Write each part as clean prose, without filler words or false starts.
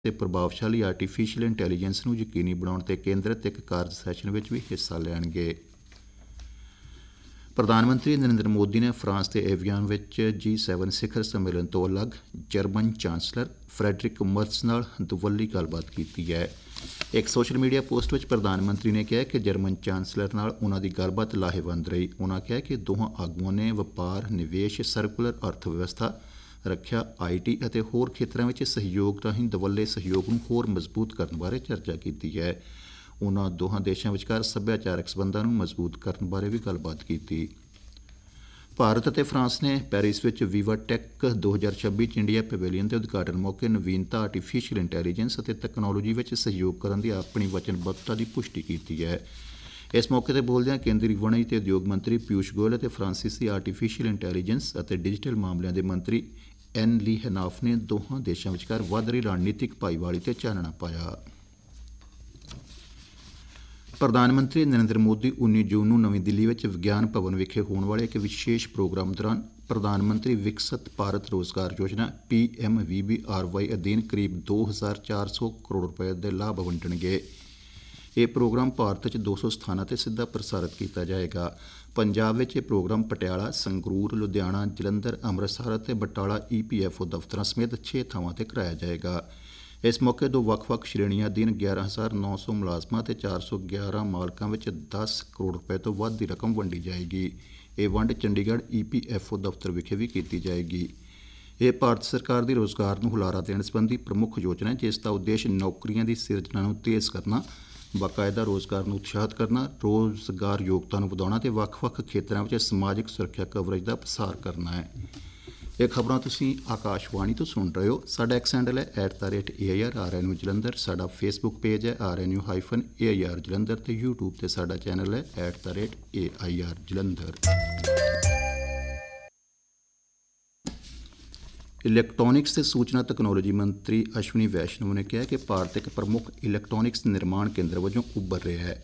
ਤੇ ਪ੍ਰਭਾਵਸ਼ਾਲੀ artificial intelligence ਨੂੰ ਯਕੀਨੀ ਬਣਾਉਣ 'ਤੇ ਕੇਂਦਰਿਤ ਇੱਕ ਕਾਰਜ ਸੈਸ਼ਨ ਵਿੱਚ ਵੀ ਹਿੱਸਾ ਲੈਣਗੇ। ਪ੍ਰਧਾਨ ਮੰਤਰੀ ਨਰਿੰਦਰ ਮੋਦੀ ਨੇ ਫਰਾਂਸ ਦੇ ਏਵੀਆਨ ਵਿੱਚ G7 ਸਿਖਰ ਸੰਮੇਲਨ ਤੋਂ ਅਲੱਗ ਜਰਮਨ ਚਾਂਸਲਰ ਫਰੈਡਰਿਕ ਮਰਜ਼ ਨਾਲ ਦੁਵੱਲੀ ਗੱਲਬਾਤ ਕੀਤੀ ਹੈ। ਇੱਕ ਸੋਸ਼ਲ ਮੀਡੀਆ ਪੋਸਟ ਵਿੱਚ ਪ੍ਰਧਾਨ ਮੰਤਰੀ ਨੇ ਕਿਹਾ ਕਿ ਜਰਮਨ ਚਾਂਸਲਰ ਨਾਲ ਉਨ੍ਹਾਂ ਦੀ ਗੱਲਬਾਤ ਲਾਹੇਵੰਦ ਰਹੀ। ਉਨ੍ਹਾਂ ਕਿਹਾ ਕਿ ਦੋਹਾਂ ਆਗੂਆਂ ਨੇ ਵਪਾਰ, ਨਿਵੇਸ਼, ਸਰਕੂਲਰ ਅਰਥ ਵਿਵਸਥਾ, ਰੱਖਿਆ, IT ਅਤੇ ਹੋਰ ਖੇਤਰਾਂ ਵਿੱਚ ਸਹਿਯੋਗ ਰਾਹੀਂ ਦੁਵੱਲੇ ਸਹਿਯੋਗ ਨੂੰ ਹੋਰ ਮਜ਼ਬੂਤ ਕਰਨ ਬਾਰੇ ਚਰਚਾ ਕੀਤੀ ਹੈ। ਉਨ੍ਹਾਂ ਦੋਹਾਂ ਦੇਸ਼ਾਂ ਵਿਚਕਾਰ ਸੱਭਿਆਚਾਰਕ ਸਬੰਧਾਂ ਨੂੰ ਮਜ਼ਬੂਤ ਕਰਨ ਬਾਰੇ ਵੀ ਗੱਲਬਾਤ ਕੀਤੀ। ਭਾਰਤ ਅਤੇ ਫਰਾਂਸ ਨੇ ਪੈਰਿਸ ਵਿੱਚ ਵੀਵਾ ਟੈਕ 2026 'ਚ ਇੰਡੀਆ ਪੈਵੇਲੀਅਨ ਦੇ ਉਦਘਾਟਨ ਮੌਕੇ ਨਵੀਨਤਾ, ਆਰਟੀਫਿਸ਼ੀਅਲ ਇੰਟੈਲੀਜੈਂਸ ਅਤੇ ਤਕਨਾਲੋਜੀ ਵਿੱਚ ਸਹਿਯੋਗ ਕਰਨ ਦੀ ਆਪਣੀ ਵਚਨਬੱਧਤਾ ਦੀ ਪੁਸ਼ਟੀ ਕੀਤੀ ਹੈ। ਇਸ ਮੌਕੇ 'ਤੇ ਬੋਲਦਿਆਂ ਕੇਂਦਰੀ ਵਣਜ ਤੇ ਉਦਯੋਗ ਮੰਤਰੀ ਪਿਊਸ਼ ਗੋਇਲ ਅਤੇ ਫਰਾਂਸੀਸੀ ਆਰਟੀਫਿਸ਼ੀਅਲ ਇੰਟੈਲੀਜੈਂਸ ਅਤੇ ਡਿਜੀਟਲ ਮਾਮਲਿਆਂ ਦੇ ਮੰਤਰੀ ਐਨ ਲੀ ਹੈਨਾਫ ਨੇ ਦੋਹਾਂ ਦੇਸ਼ਾਂ ਵਿਚਕਾਰ ਵੱਧ ਰਹੀ ਰਣਨੀਤਿਕ ਭਾਈਵਾਲੀ 'ਤੇ ਚਾਨਣਾ ਪਾਇਆ। ਪ੍ਰਧਾਨ ਮੰਤਰੀ ਨਰਿੰਦਰ ਮੋਦੀ 19 ਜੂਨ ਨੂੰ ਨਵੀਂ ਦਿੱਲੀ ਵਿੱਚ ਵਿਗਿਆਨ ਭਵਨ ਵਿਖੇ ਹੋਣ ਵਾਲੇ ਇੱਕ ਵਿਸ਼ੇਸ਼ ਪ੍ਰੋਗਰਾਮ ਦੌਰਾਨ ਪ੍ਰਧਾਨ ਮੰਤਰੀ ਵਿਕਸਿਤ ਭਾਰਤ ਰੋਜ਼ਗਾਰ ਯੋਜਨਾ PMVBRY ਅਧੀਨ ਕਰੀਬ 2,400 ਕਰੋੜ ਰੁਪਏ ਦੇ ਲਾਭ ਵੰਡਣਗੇ। ਇਹ ਪ੍ਰੋਗਰਾਮ ਭਾਰਤ 'ਚ 200 ਸਥਾਨਾਂ 'ਤੇ ਸਿੱਧਾ ਪ੍ਰਸਾਰਿਤ ਕੀਤਾ ਜਾਏਗਾ। ਪੰਜਾਬ ਵਿੱਚ ਇਹ ਪ੍ਰੋਗਰਾਮ ਪਟਿਆਲਾ, ਸੰਗਰੂਰ, ਲੁਧਿਆਣਾ, ਜਲੰਧਰ, ਅੰਮ੍ਰਿਤਸਰ ਅਤੇ ਬਟਾਲਾ EPFO ਦਫ਼ਤਰਾਂ ਸਮੇਤ 6 ਥਾਵਾਂ 'ਤੇ ਕਰਾਇਆ ਜਾਏਗਾ। ਇਸ ਮੌਕੇ ਦੋ ਵੱਖ-ਵੱਖ ਸ਼੍ਰੇਣੀਆਂ ਅਧੀਨ 11,900 ਮੁਲਾਜ਼ਮਾਂ ਅਤੇ 411 ਮਾਲਕਾਂ ਵਿੱਚ 10 ਕਰੋੜ ਰੁਪਏ ਤੋਂ ਵੱਧ ਦੀ ਰਕਮ ਵੰਡੀ ਜਾਏਗੀ। ਇਹ ਵੰਡ ਚੰਡੀਗੜ੍ਹ EPFO ਦਫ਼ਤਰ ਵਿਖੇ ਵੀ ਕੀਤੀ ਜਾਏਗੀ। ਇਹ ਭਾਰਤ ਸਰਕਾਰ ਦੀ ਰੋਜ਼ਗਾਰ ਨੂੰ ਹੁਲਾਰਾ ਦੇਣ ਸੰਬੰਧੀ ਪ੍ਰਮੁੱਖ ਯੋਜਨਾ ਹੈ, ਜਿਸ ਦਾ ਉਦੇਸ਼ ਨੌਕਰੀਆਂ ਦੀ ਸਿਰਜਣਾ ਨੂੰ ਤੇਜ਼ ਕਰਨਾ, ਬਾਕਾਇਦਾ ਰੋਜ਼ਗਾਰ ਨੂੰ ਉਤਸ਼ਾਹਿਤ ਕਰਨਾ, ਰੋਜ਼ਗਾਰ ਯੋਗਤਾ ਨੂੰ ਵਧਾਉਣਾ ਅਤੇ ਵੱਖ-ਵੱਖ ਖੇਤਰਾਂ ਵਿੱਚ ਸਮਾਜਿਕ ਸੁਰੱਖਿਆ ਕਵਰੇਜ ਦਾ ਪ੍ਰਸਾਰ ਕਰਨਾ ਹੈ। ਇਹ ਖਬਰਾਂ ਤੁਸੀਂ ਆਕਾਸ਼ਵਾਣੀ ਤੋਂ ਸੁਣ ਰਹੇ ਹੋ। ਸਾਡਾ ਐਕਸ ਹੈਂਡਲ ਹੈ @AIR RNU ਜਲੰਧਰ। ਸਾਡਾ ਫੇਸਬੁੱਕ ਪੇਜ ਹੈ RNU-AIR ਜਲੰਧਰ ਅਤੇ YouTube 'ਤੇ ਸਾਡਾ ਚੈਨਲ ਹੈ @AIR ਜਲੰਧਰ। ਇਲੈਕਟ੍ਰੋਨਿਕਸ ਤੇ ਸੂਚਨਾ ਤਕਨਾਲੋਜੀ ਮੰਤਰੀ ਅਸ਼ਵਨੀ ਵੈਸ਼ਨਵ ਨੇ ਕਿਹਾ ਕਿ ਭਾਰਤ ਇੱਕ ਪ੍ਰਮੁੱਖ ਇਲੈਕਟ੍ਰੋਨਿਕਸ ਨਿਰਮਾਣ ਕੇਂਦਰ ਵਜੋਂ ਉੱਭਰ ਰਿਹਾ ਹੈ।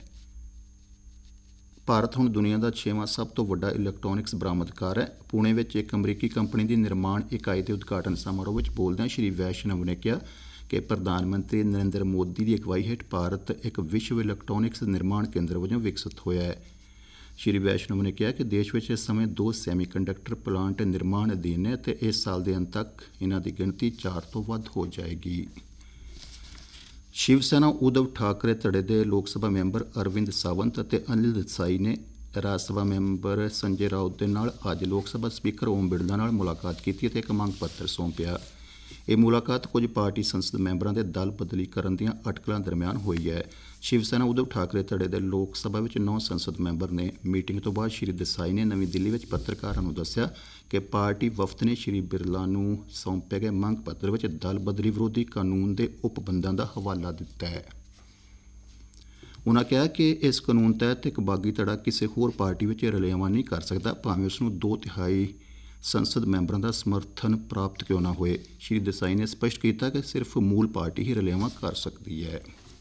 ਭਾਰਤ ਹੁਣ ਦੁਨੀਆ ਦਾ 6ਵਾਂ ਸਭ ਤੋਂ ਵੱਡਾ ਇਲੈਕਟ੍ਰੋਨਿਕਸ ਬਰਾਮਦਕਾਰ ਹੈ। ਪੁਣੇ ਵਿੱਚ ਇੱਕ ਅਮਰੀਕੀ ਕੰਪਨੀ ਦੀ ਨਿਰਮਾਣ ਇਕਾਈ ਦੇ ਉਦਘਾਟਨ ਸਮਾਰੋਹ ਵਿੱਚ ਬੋਲਦਿਆਂ ਸ਼੍ਰੀ ਵੈਸ਼ਨਵ ਨੇ ਕਿਹਾ ਕਿ ਪ੍ਰਧਾਨ ਮੰਤਰੀ ਨਰਿੰਦਰ ਮੋਦੀ ਦੀ ਅਗਵਾਈ ਹੇਠ ਭਾਰਤ ਇੱਕ ਵਿਸ਼ਵ ਇਲੈਕਟ੍ਰੋਨਿਕਸ ਨਿਰਮਾਣ ਕੇਂਦਰ ਵਜੋਂ ਵਿਕਸਿਤ ਹੋਇਆ ਹੈ। ਸ਼੍ਰੀ ਵੈਸ਼ਨਵ ਨੇ ਕਿਹਾ ਕਿ ਦੇਸ਼ ਵਿੱਚ ਇਸ ਸਮੇਂ 2 ਸੈਮੀਕੰਡਕਟਰ ਪਲਾਂਟ ਨਿਰਮਾਣ ਅਧੀਨ ਨੇ ਅਤੇ ਇਸ ਸਾਲ ਦੇ ਅੰਤ ਤੱਕ ਇਹਨਾਂ ਦੀ ਗਿਣਤੀ 4 ਤੋਂ ਵੱਧ ਹੋ ਜਾਏਗੀ। ਸ਼ਿਵ ਸੈਨਾ ਉਧਵ ਠਾਕਰੇ ਧੜੇ ਦੇ ਲੋਕ ਸਭਾ ਮੈਂਬਰ ਅਰਵਿੰਦ ਸਾਵੰਤ ਅਤੇ ਅਨਿਲ ਦੇਸਾਈ ਨੇ ਰਾਜ ਸਭਾ ਮੈਂਬਰ ਸੰਜੇ ਰਾਉਤ ਦੇ ਨਾਲ ਅੱਜ ਲੋਕ ਸਭਾ ਸਪੀਕਰ ਓਮ ਬਿਰਲਾ ਨਾਲ ਮੁਲਾਕਾਤ ਕੀਤੀ ਅਤੇ ਇੱਕ ਮੰਗ ਪੱਤਰ ਸੌਂਪਿਆ। ਇਹ ਮੁਲਾਕਾਤ ਕੁਝ ਪਾਰਟੀ ਸੰਸਦ ਮੈਂਬਰਾਂ ਦੇ ਦਲ ਬਦਲੀ ਕਰਨ ਦੀਆਂ ਅਟਕਲਾਂ ਦਰਮਿਆਨ ਹੋਈ ਹੈ। ਸ਼ਿਵ ਸੈਨਾ ਉਧਵ ਠਾਕਰੇ ਧੜੇ ਦੇ ਲੋਕ ਸਭਾ ਵਿੱਚ 9 ਸੰਸਦ ਮੈਂਬਰ ਨੇ। ਮੀਟਿੰਗ ਤੋਂ ਬਾਅਦ ਸ਼੍ਰੀ ਦੇਸਾਈ ਨੇ ਨਵੀਂ ਦਿੱਲੀ ਵਿੱਚ ਪੱਤਰਕਾਰਾਂ ਨੂੰ ਦੱਸਿਆ ਕਿ ਪਾਰਟੀ ਵਫਦ ਨੇ ਸ਼੍ਰੀ ਬਿਰਲਾ ਨੂੰ ਸੌਂਪੇ ਗਏ ਮੰਗ ਪੱਤਰ ਵਿੱਚ ਦਲ ਬਦਲੀ ਵਿਰੋਧੀ ਕਾਨੂੰਨ ਦੇ ਉਪਬੰਧਾਂ ਦਾ ਹਵਾਲਾ ਦਿੱਤਾ ਹੈ। ਉਨ੍ਹਾਂ ਕਿਹਾ ਕਿ ਇਸ ਕਾਨੂੰਨ ਤਹਿਤ ਇੱਕ ਬਾਗੀ ਧੜਾ ਕਿਸੇ ਹੋਰ ਪਾਰਟੀ ਵਿੱਚ ਰਲੇਵਾਂ ਨਹੀਂ ਕਰ ਸਕਦਾ, ਭਾਵੇਂ ਉਸ ਨੂੰ 2/3 ਸੰਸਦ ਮੈਂਬਰਾਂ ਦਾ ਸਮਰਥਨ ਪ੍ਰਾਪਤ ਕਿਉਂ ਨਾ ਹੋਏ। ਸ਼੍ਰੀ ਦੇਸਾਈ ਨੇ ਸਪਸ਼ਟ ਕੀਤਾ ਕਿ ਸਿਰਫ ਮੂਲ ਪਾਰਟੀ ਹੀ ਰਲੇਵਾਂ ਕਰ ਸਕਦੀ ਹੈ।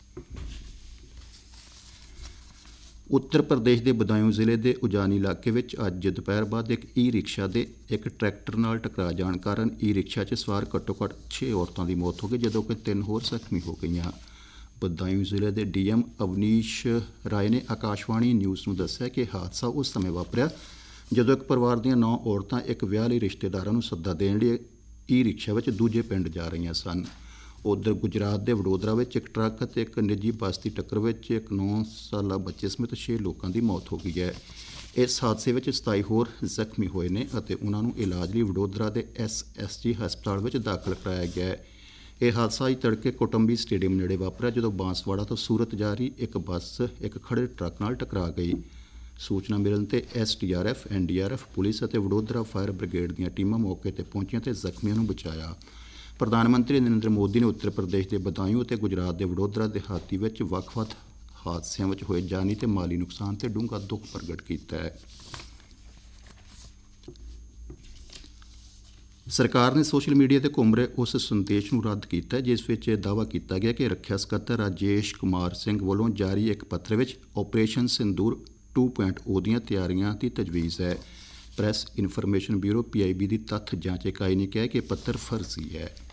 ਉੱਤਰ ਪ੍ਰਦੇਸ਼ ਦੇ ਬਦਾਊਂ ਜ਼ਿਲ੍ਹੇ ਦੇ ਉਜਾਨੀ ਇਲਾਕੇ ਵਿੱਚ ਅੱਜ ਦੁਪਹਿਰ ਬਾਅਦ ਇੱਕ ਈ-ਰਿਕਸ਼ਾ ਦੇ ਇੱਕ ਟਰੈਕਟਰ ਨਾਲ ਟਕਰਾ ਜਾਣ ਕਾਰਨ ਈ-ਰਿਕਸ਼ਾ 'ਚ ਸਵਾਰ ਘੱਟੋ-ਘੱਟ 6 ਔਰਤਾਂ ਦੀ ਮੌਤ ਹੋ ਗਈ, ਜਦੋਂ ਕਿ 3 ਹੋਰ ਜ਼ਖਮੀ ਹੋ ਗਈਆਂ। ਬਦਾਊਂ ਜ਼ਿਲ੍ਹੇ ਦੇ DM ਅਵਨੀਸ਼ ਰਾਏ ਨੇ ਆਕਾਸ਼ਵਾਣੀ ਨਿਊਜ਼ ਨੂੰ ਦੱਸਿਆ ਕਿ ਹਾਦਸਾ ਉਸ ਸਮੇਂ ਵਾਪਰਿਆ ਜਦੋਂ ਇੱਕ ਪਰਿਵਾਰ ਦੀਆਂ 9 ਔਰਤਾਂ ਇੱਕ ਵਿਆਹ ਲਈ ਰਿਸ਼ਤੇਦਾਰਾਂ ਨੂੰ ਸੱਦਾ ਦੇਣ ਲਈ ਈ-ਰਿਕਸ਼ਾ ਵਿੱਚ ਦੂਜੇ ਪਿੰਡ ਜਾ ਰਹੀਆਂ ਸਨ। ਉੱਧਰ ਗੁਜਰਾਤ ਦੇ ਵਡੋਦਰਾ ਵਿੱਚ ਇੱਕ ਟਰੱਕ ਅਤੇ ਇੱਕ ਨਿੱਜੀ ਬੱਸ ਦੀ ਟੱਕਰ ਵਿੱਚ ਇੱਕ 9 ਸਾਲਾ ਬੱਚੇ ਸਮੇਤ 6 ਲੋਕਾਂ ਦੀ ਮੌਤ ਹੋ ਗਈ ਹੈ। ਇਸ ਹਾਦਸੇ ਵਿੱਚ 27 ਹੋਰ ਜ਼ਖਮੀ ਹੋਏ ਨੇ ਅਤੇ ਉਹਨਾਂ ਨੂੰ ਇਲਾਜ ਲਈ ਵਡੋਦਰਾ ਦੇ SSG ਹਸਪਤਾਲ ਵਿੱਚ ਦਾਖਲ ਕਰਾਇਆ ਗਿਆ ਹੈ। ਇਹ ਹਾਦਸਾ ਅੱਜ ਤੜਕੇ ਕੋਟੰਬੀ ਸਟੇਡੀਅਮ ਨੇੜੇ ਵਾਪਰਿਆ ਜਦੋਂ ਬਾਂਸਵਾੜਾ ਤੋਂ ਸੂਰਤ ਜਾ ਰਹੀ ਇੱਕ ਬੱਸ ਇੱਕ ਖੜ੍ਹੇ ਟਰੱਕ ਨਾਲ ਟਕਰਾ ਗਈ। ਸੂਚਨਾ ਮਿਲਣ 'ਤੇ SDRF, NDRF, ਪੁਲਿਸ ਅਤੇ ਵਡੋਦਰਾ ਫਾਇਰ ਬ੍ਰਿਗੇਡ ਦੀਆਂ ਟੀਮਾਂ ਮੌਕੇ 'ਤੇ ਪਹੁੰਚੀਆਂ ਅਤੇ ਜ਼ਖਮੀਆਂ ਨੂੰ ਬਚਾਇਆ। ਪ੍ਰਧਾਨ ਮੰਤਰੀ ਨਰਿੰਦਰ ਮੋਦੀ ਨੇ ਉੱਤਰ ਪ੍ਰਦੇਸ਼ ਦੇ ਬਦਾਊਂ ਅਤੇ ਗੁਜਰਾਤ ਦੇ ਵਡੋਦਰਾ ਦਿਹਾਤੀ ਵਿੱਚ ਵੱਖ-ਵੱਖ ਹਾਦਸਿਆਂ ਵਿੱਚ ਹੋਏ ਜਾਨੀ ਅਤੇ ਮਾਲੀ ਨੁਕਸਾਨ 'ਤੇ ਡੂੰਘਾ ਦੁੱਖ ਪ੍ਰਗਟ ਕੀਤਾ ਹੈ। ਸਰਕਾਰ ਨੇ ਸੋਸ਼ਲ ਮੀਡੀਆ 'ਤੇ ਘੁੰਮ ਰਹੇ ਉਸ ਸੰਦੇਸ਼ ਨੂੰ ਰੱਦ ਕੀਤਾ ਜਿਸ ਵਿੱਚ ਇਹ ਦਾਅਵਾ ਕੀਤਾ ਗਿਆ ਕਿ ਰੱਖਿਆ ਸਕੱਤਰ ਰਾਜੇਸ਼ ਕੁਮਾਰ ਸਿੰਘ ਵੱਲੋਂ ਜਾਰੀ ਇੱਕ ਪੱਤਰ ਵਿੱਚ ਆਪਰੇਸ਼ਨ ਸਿੰਦੂਰ 2.0 ਦੀਆਂ ਤਿਆਰੀਆਂ ਦੀ ਤਜਵੀਜ਼ ਹੈ। ਪ੍ਰੈਸ ਇਨਫੋਰਮੇਸ਼ਨ ਬਿਊਰੋ PIB ਦੀ ਤੱਥ ਜਾਂਚ ਇਕਾਈ ਨੇ ਕਿਹਾ ਕਿ ਇਹ ਪੱਤਰ ਫਰਜ਼ੀ ਹੈ।